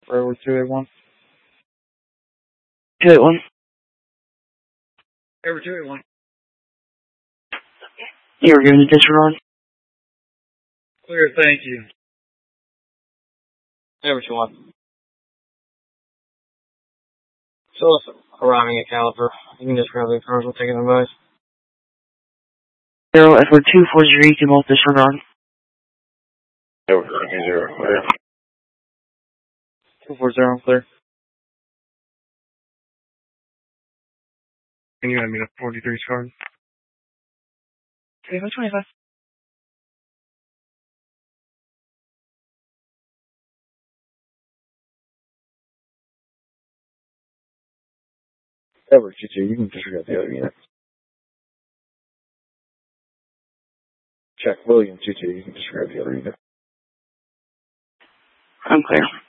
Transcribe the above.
Railroad 281. 281. Railroad 281. You were given the disregard. Clear, thank you. Railroad 281. So it's arriving at Caliper. You can just grab the cars. We'll take it in both. 0 Edward 240, you can both disregard. Edward 0, clear. 240, clear. Can you hand me the 43's card? 25. Edward 22, you can disregard the other unit. Check William 22, you can disregard the other unit. I'm clear.